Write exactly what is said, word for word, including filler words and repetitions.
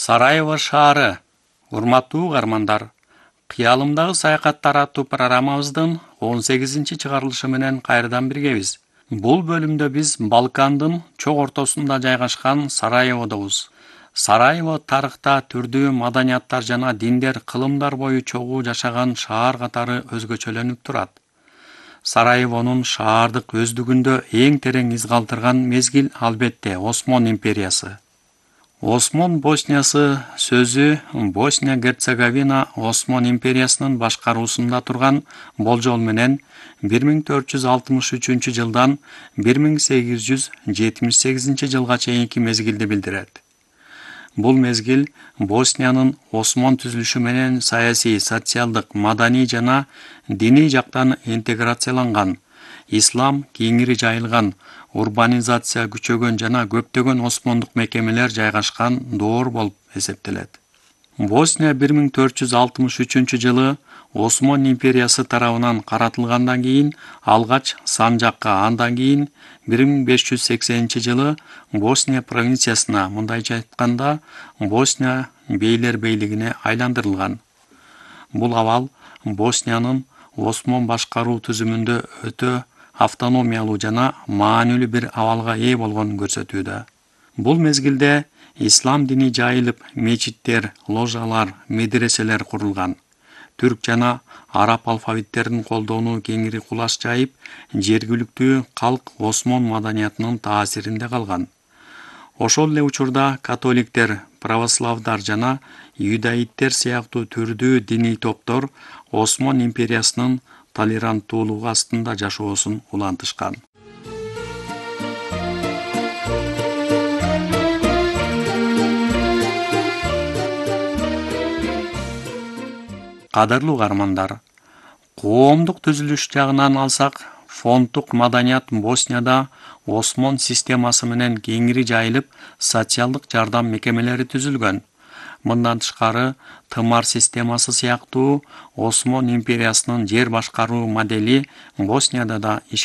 Сараево шаары. Урматтуу угармандар, кыялымдагы саякаттар аттуу программабыздын он сегизинчи чыгарылышы менен кайрадан биргебиз. Бул бөлүмдө биз Балкандын чок ортосунда жайгашкан Сараеводобуз. Сараево тарыхта түрдүү маданияттар жана диндер кылымдар бою чогуу жашаган шаар катары өзгөчөлөнүп турат. Сараевонун шаардык өздүгүндө эң терең из калтырган мезгил албетте Осмон империясы. Осмон Босниясы сөзү Босния-Герцеговина Осмон империясынын башкаруусунда турган болжол менен бир миң төрт жүз алтымыш үчүнчү жылдан бир миң сегиз жүз жетимиш сегизинчи жылга чейинки мезгилди билдирет. Бул мезгил Босниянын Осмон түзүлүшү менен саясий, социалдык, маданий жана диний жактан интеграцияланган, ислам кеңири жайылган, урбанизация күчөгөн жана көптөгөн осмондук мекемелер жайгашкан доор болуп эсептелет. Босния бир миң төрт жүз алтымыш үчүнчү жылы Осмон империясы тарабынан каратылгандан кийин алгач Санжакка, андан кийин бир миң беш жүз сексенинчи жылы Босния провинциясына, мындайча айтканда Босния бейлер бейлигине айландырылган. Бул абал Босниянын Осмон башкаруу түзүмүндө өтө автономиялуу жана маанилүү бир абалга ээ болгонун көрсөтүүдө. Бул мезгилде ислам дини жайылып, мечиттер, ложалар, медреселер курулган. Түрк жана араб алфавиттерин колдонуу кеңири кулаш жайып, жергиликтүү калк Осмон маданиятынын таасиринде калган. Ошол эле учурда католиктер, православдар жана юдаиттер сыяктуу түрдүү диний топтор Осмон империясынын толеранттуулугу астында жашоосун улантышкан. Кадырлуу угармандар, коомдук түзүлүш жагынан алсак, фонддук маданият Боснияда Осмон системасы менен кеңири жайылып, социалдык жардам мекемелери түзүлгөн. Мындан тышкары, тымар системасы сыяктуу Осмон империясынын жер башкаруу модели Боснияда да